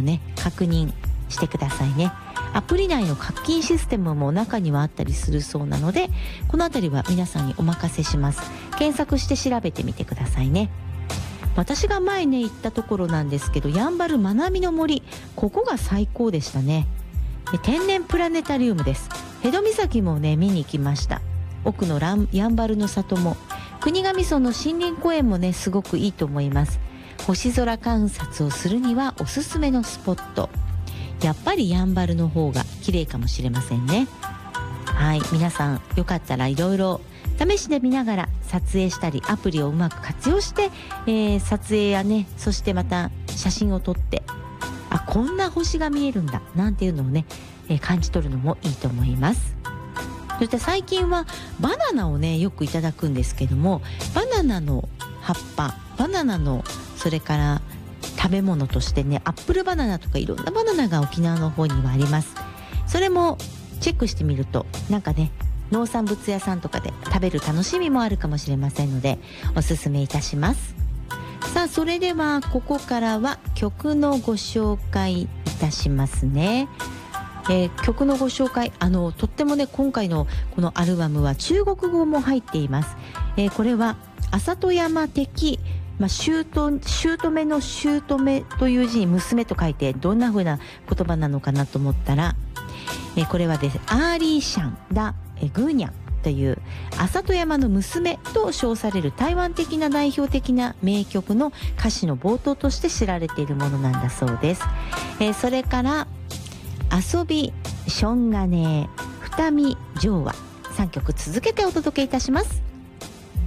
ね確認してくださいね。アプリ内の課金システムも中にはあったりするそうなので、このあたりは皆さんにお任せします。検索して調べてみてくださいね。私が前ね行ったところなんですけど、やんばるまなみの森、ここが最高でしたね。で天然プラネタリウムです。辺戸岬もね見に行きました。奥のやんばるの里も、国頭村の森林公園もねすごくいいと思います。星空観察をするにはおすすめのスポット、やっぱりやんばるの方が綺麗かもしれませんね。はい、皆さんよかったらいろいろ試してみながら撮影したり、アプリをうまく活用して、撮影やね、そしてまた写真を撮って、あ、こんな星が見えるんだなんていうのをね、感じ取るのもいいと思います。そして最近はバナナをねよくいただくんですけども、バナナの葉っぱ、バナナのそれから食べ物としてね、アップルバナナとかいろんなバナナが沖縄の方にはあります。それもチェックしてみると、なんかね農産物屋さんとかで食べる楽しみもあるかもしれませんので、おすすめいたします。さあ、それではここからは曲のご紹介いたしますね。曲のご紹介、とってもね今回のこのアルバムは中国語も入っています。これは浅戸山的、姑の姑という字に娘と書いて、どんな風な言葉なのかなと思ったら、これはですね、アーリーシャンダグーニャンという浅戸山の娘と称される台湾的な代表的な名曲の歌詞の冒頭として知られているものなんだそうです。それから遊び、しょんがね、二見、情話、3曲続けてお届けいたします。